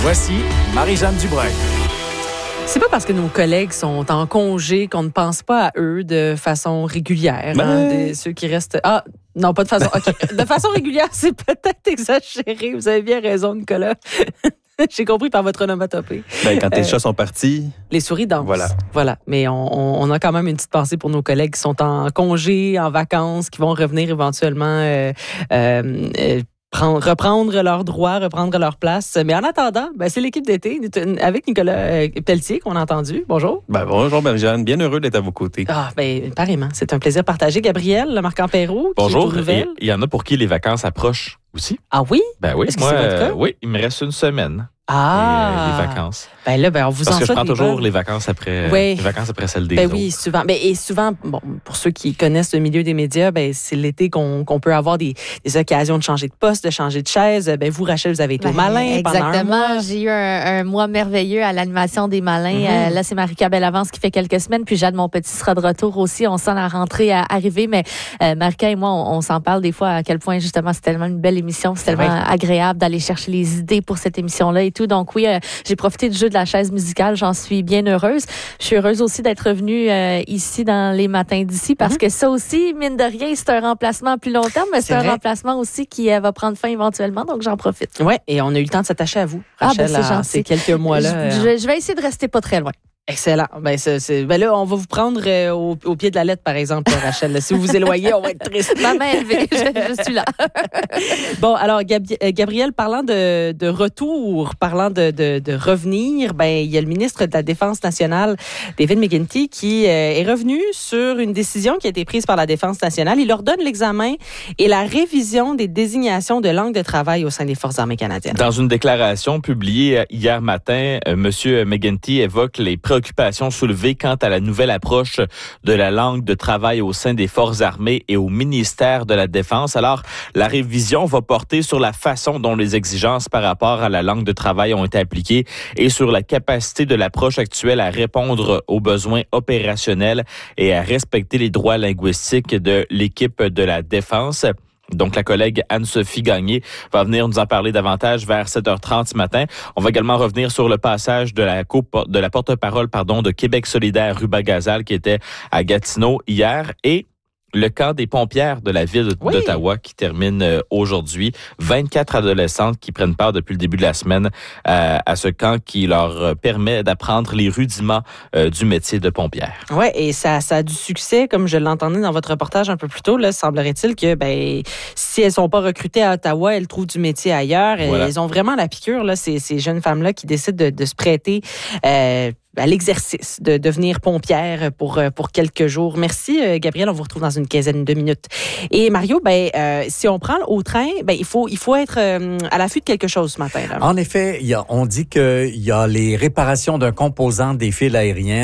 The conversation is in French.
Voici Marie-Jeanne Dubreuil. C'est pas parce que nos collègues sont en congé qu'on ne pense pas à eux de façon régulière. Ceux qui restent... Ah, non, pas de façon... OK. De façon régulière, c'est peut-être exagéré. Vous avez bien raison, Nicolas. J'ai compris par votre onomatopée. Quand tes chats sont partis... Les souris dansent. Voilà. Mais on a quand même une petite pensée pour nos collègues qui sont en congé, en vacances, qui vont revenir éventuellement... reprendre leurs droits, reprendre leur place. Mais en attendant, c'est l'équipe d'été avec Nicolas Pelletier qu'on a entendu. Bonjour. Bonjour Marie-Jeanne, bien heureux d'être à vos côtés. Pareillement, c'est un plaisir partagé. Gabriel Marc-Ampero, bonjour. Qui est aux nouvelles. Il y en a pour qui les vacances approchent aussi. Ah oui? Oui. Est-ce que c'est votre cas? Oui, il me reste une semaine. Les vacances. On vous Parce en que je prends toujours bonnes. les vacances après celles des autres. Oui, souvent. Et souvent, pour ceux qui connaissent le milieu des médias, c'est l'été qu'on peut avoir des occasions de changer de poste, de changer de chaise. Vous, Rachel, vous avez été au Malin pendant un mois. J'ai eu un mois merveilleux à l'animation des Malins. Là, c'est Marika Bellavance qui fait quelques semaines, puis Jade Monpetit sera de retour aussi. On sent la rentrée arriver, mais Marika et moi, on s'en parle des fois à quel point, justement, c'est tellement une belle émission, c'est tellement agréable d'aller chercher les idées pour cette émission-là et tout. Donc oui, j'ai profité du jeu de la chaise musicale, j'en suis bien heureuse. Je suis heureuse aussi d'être revenue ici dans les matins d'ici parce que ça aussi, mine de rien, c'est un remplacement à plus long terme, mais c'est un remplacement aussi qui va prendre fin éventuellement, donc j'en profite. Oui, et on a eu le temps de s'attacher à vous, Rachel, c'est gentil. Ces quelques mois-là. Je vais essayer de rester pas très loin. Excellent. Là, on va vous prendre au pied de la lettre, par exemple, Rachel. Si vous vous éloignez, on va être triste. Ma main élevée, je suis là. Alors, Gabriel, parlant de retour, parlant de revenir, il y a le ministre de la Défense nationale, David McGuinty, qui est revenu sur une décision qui a été prise par la Défense nationale. Il ordonne l'examen et la révision des désignations de langue de travail au sein des Forces armées canadiennes. Dans une déclaration publiée hier matin, M. McGuinty évoque les préoccupations soulevées quant à la nouvelle approche de la langue de travail au sein des Forces armées et au ministère de la Défense. Alors, la révision va porter sur la façon dont les exigences par rapport à la langue de travail ont été appliquées et sur la capacité de l'approche actuelle à répondre aux besoins opérationnels et à respecter les droits linguistiques de l'équipe de la Défense. Donc, la collègue Anne-Sophie Gagné va venir nous en parler davantage vers 7h30 ce matin. On va également revenir sur le passage de la porte-parole de Québec solidaire, Ruba Gazal, qui était à Gatineau hier, et le camp des pompières de la ville d'Ottawa qui termine aujourd'hui. 24 adolescentes qui prennent part depuis le début de la semaine à ce camp qui leur permet d'apprendre les rudiments du métier de pompière. Oui, et ça a du succès, comme je l'entendais dans votre reportage un peu plus tôt. Là, semblerait-il que si elles ne sont pas recrutées à Ottawa, elles trouvent du métier ailleurs. Voilà. Elles ont vraiment la piqûre, là, ces jeunes femmes-là qui décident de se prêter à l'exercice de devenir pompière pour quelques jours. Merci, Gabriel. On vous retrouve dans une quinzaine de minutes. Et Mario, si on prend au train, il faut être à l'affût de quelque chose ce matin. Là. En effet, on dit qu'il y a les réparations d'un composant des fils aériens